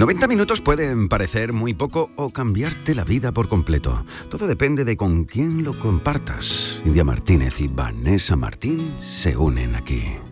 90 minutos pueden parecer muy poco o cambiarte la vida por completo. Todo depende de con quién lo compartas. India Martínez y Vanessa Martín se unen aquí.